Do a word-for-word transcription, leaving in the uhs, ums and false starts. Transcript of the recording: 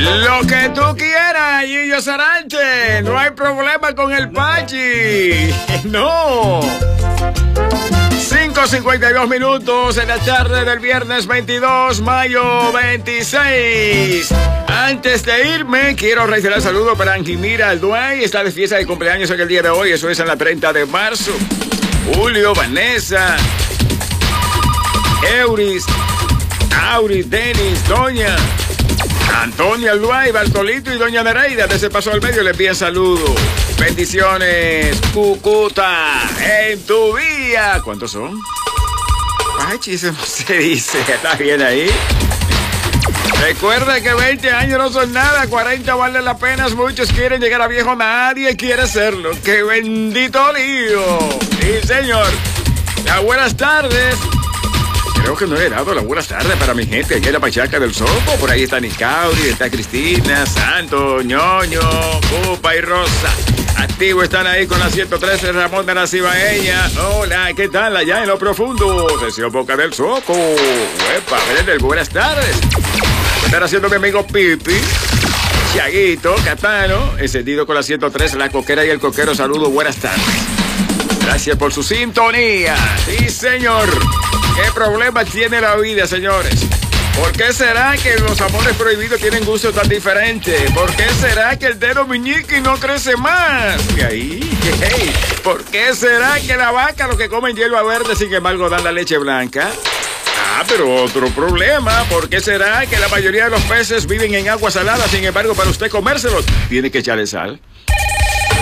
Lo que tú quieras, Gillo Sarante. No hay problema con el Pachi. No. cinco cincuenta y dos minutos en la tarde del viernes veintidós de mayo veintiséis. Antes de irme, quiero reiterar saludos para Anjimira Alduay. Está de fiesta de cumpleaños en el día de hoy. Eso es en la treinta de marzo. Julio, Vanessa, Euris, Auris, Denis, Doña Antonia Alduay, Bartolito y Doña Nereida. De ese paso al medio le envían saludos. Bendiciones, Cúcuta, en tu día. ¿Cuántos son? Pachi, eso no se dice. ¿Está bien ahí? Recuerda que veinte años no son nada, cuarenta vale la pena. Muchos quieren llegar a viejo, nadie quiere serlo. ¡Qué bendito lío! Sí, señor. Ya, buenas tardes. Creo que no he dado las buenas tardes para mi gente aquí en la Pachaca del Sopo. Por ahí está Nicauri, está Cristina, Santo, Ñoño, Pupa y Rosa. Activo están ahí con la ciento trece, Ramón de la Cibaeña. Hola, ¿qué tal allá en lo profundo? Sesión Boca del Soco. Uepa, Brendel, buenas tardes. Están haciendo mi amigo Pipi, Chaguito, Catano, encendido con la ciento tres, la coquera y el coquero. Saludos, buenas tardes. Gracias por su sintonía. Sí, señor. ¿Qué problema tiene la vida, señores? ¿Por qué será que los amores prohibidos tienen gustos tan diferentes? ¿Por qué será que el dedo meñique no crece más? ¿Y ahí? Hey, ¿por qué será que la vaca lo que comen hierba verde, sin embargo, dan la leche blanca? Ah, pero otro problema. ¿Por qué será que la mayoría de los peces viven en agua salada, sin embargo, para usted comérselos, tiene que echarle sal?